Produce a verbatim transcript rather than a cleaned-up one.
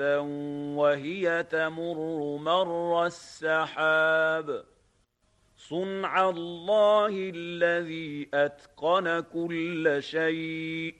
وهي تمر مر السحاب صنع الله الذي أتقن كل شيء